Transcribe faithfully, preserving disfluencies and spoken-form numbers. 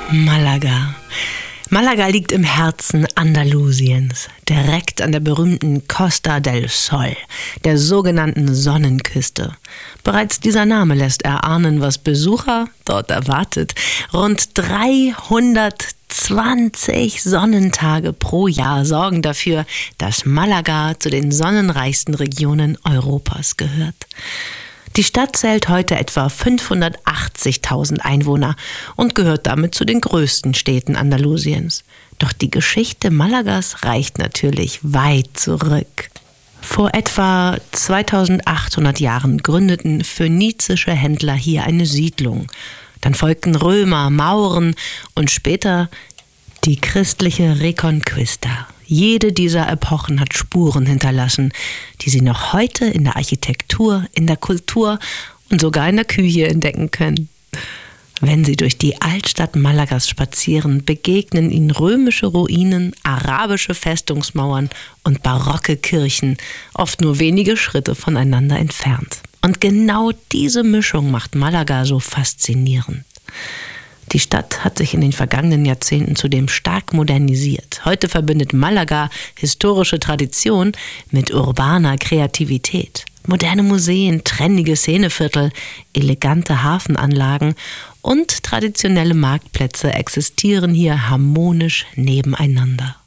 Malaga. Malaga liegt im Herzen Andalusiens, direkt an der berühmten Costa del Sol, der sogenannten Sonnenküste. Bereits dieser Name lässt erahnen, was Besucher dort erwartet. Rund dreihundertzwanzig Sonnentage pro Jahr sorgen dafür, dass Malaga zu den sonnenreichsten Regionen Europas gehört. Die Stadt zählt heute etwa fünfhundertachtzigtausend Einwohner und gehört damit zu den größten Städten Andalusiens. Doch die Geschichte Malagas reicht natürlich weit zurück. Vor etwa zweitausendachthundert Jahren gründeten phönizische Händler hier eine Siedlung. Dann folgten Römer, Mauren und später die christliche Reconquista. Jede dieser Epochen hat Spuren hinterlassen, die Sie noch heute in der Architektur, in der Kultur und sogar in der Küche entdecken können. Wenn Sie durch die Altstadt Malagas spazieren, begegnen Ihnen römische Ruinen, arabische Festungsmauern und barocke Kirchen, oft nur wenige Schritte voneinander entfernt. Und genau diese Mischung macht Malaga so faszinierend. Die Stadt hat sich in den vergangenen Jahrzehnten zudem stark modernisiert. Heute verbindet Malaga historische Tradition mit urbaner Kreativität. Moderne Museen, trendige Szeneviertel, elegante Hafenanlagen und traditionelle Marktplätze existieren hier harmonisch nebeneinander.